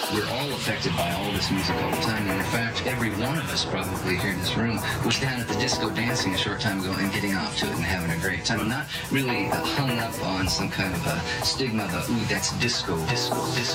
We're all affected by all this music all the time. And in fact, every one of us probably here in this room was down at the disco dancing a short time ago and getting off to it and having a great time. I'm not really hung up on some kind of a stigma of, ooh, that's disco.